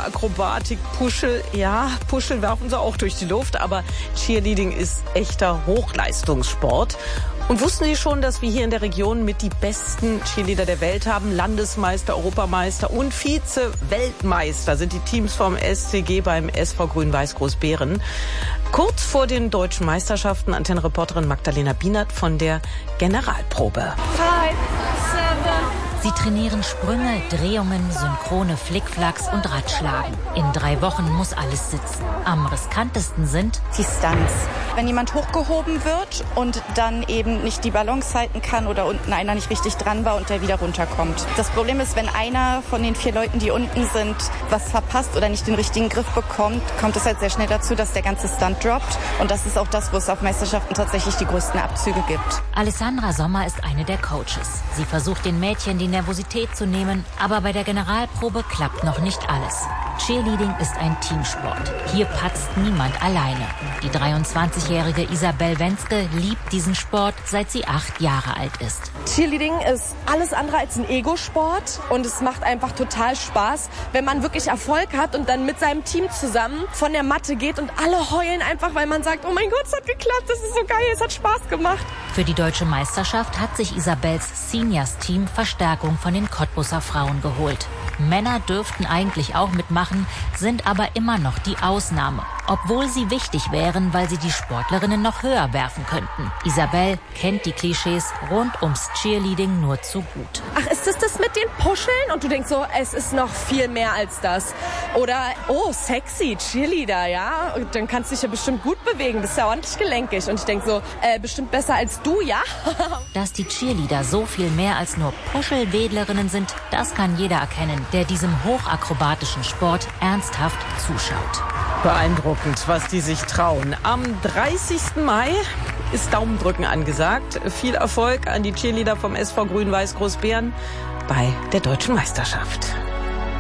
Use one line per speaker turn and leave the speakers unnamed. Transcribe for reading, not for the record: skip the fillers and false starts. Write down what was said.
Akrobatik, Puschel. Ja, Puschel werfen sie auch durch die Luft, aber Cheerleading ist echter Hochleistungssport. Und wussten Sie schon, dass wir hier in der Region mit die besten Cheerleader der Welt haben? Landesmeister, Europameister und Vize-Weltmeister sind die Teams vom SCG beim SV Grün-Weiß Großbeeren. Kurz vor den deutschen Meisterschaften, Antennenreporterin Magdalena Bienert von der Generalprobe.
5, 7.
Sie trainieren Sprünge, Drehungen, synchrone Flickflacks und Radschlagen. In 3 Wochen muss alles sitzen. Am riskantesten sind
die Stunts. Wenn jemand hochgehoben wird und dann eben nicht die Balance halten kann oder unten einer nicht richtig dran war und der wieder runterkommt. Das Problem ist, wenn einer von den 4 Leuten, die unten sind, was verpasst oder nicht den richtigen Griff bekommt, kommt es halt sehr schnell dazu, dass der ganze Stunt droppt. Und das ist auch das, wo es auf Meisterschaften tatsächlich die größten Abzüge gibt.
Alessandra Sommer ist eine der Coaches. Sie versucht den Mädchen die Nervosität zu nehmen, aber bei der Generalprobe klappt noch nicht alles. Cheerleading ist ein Teamsport. Hier patzt niemand alleine. Die 23-jährige Isabel Wenske liebt diesen Sport, seit sie 8 Jahre alt ist.
Cheerleading ist alles andere als ein Ego-Sport und es macht einfach total Spaß, wenn man wirklich Erfolg hat und dann mit seinem Team zusammen von der Matte geht und alle heulen einfach, weil man sagt, oh mein Gott, es hat geklappt, das ist so geil, es hat Spaß gemacht.
Für die deutsche Meisterschaft hat sich Isabels Seniors-Team Verstärkung von den Cottbuser Frauen geholt. Männer dürften eigentlich auch mitmachen, sind aber immer noch die Ausnahme. Obwohl sie wichtig wären, weil sie die Sportlerinnen noch höher werfen könnten. Isabel kennt die Klischees rund ums Cheerleading nur zu gut.
Ach, ist das mit den Puscheln? Und du denkst so, es ist noch viel mehr als das. Oder, oh, sexy, Cheerleader, ja? Und dann kannst du dich ja bestimmt gut bewegen, bist ja ordentlich gelenkig. Und ich denk so, bestimmt besser als du, ja?
Dass die Cheerleader so viel mehr als nur Puschelwedlerinnen sind, das kann jeder erkennen, der diesem hochakrobatischen Sport ernsthaft zuschaut.
Beeindruckend, was die sich trauen. Am 30. Mai ist Daumendrücken angesagt. Viel Erfolg an die Cheerleader vom SV Grün-Weiß Großbeeren bei der Deutschen Meisterschaft.